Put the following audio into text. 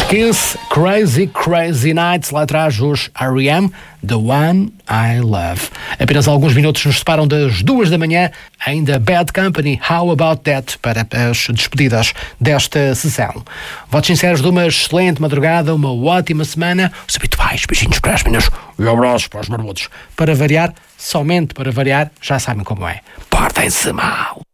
Kiss, Crazy Crazy Nights, lá atrás os R.E.M., The One I Love. Apenas alguns minutos nos separam das 2 da manhã, ainda Bad Company, How About That, para as despedidas desta sessão. Votos sinceros de uma excelente madrugada, uma ótima semana, os habituais beijinhos para as meninas e abraços para os barbudos. Para variar, somente para variar, já sabem como é. Portem-se mal.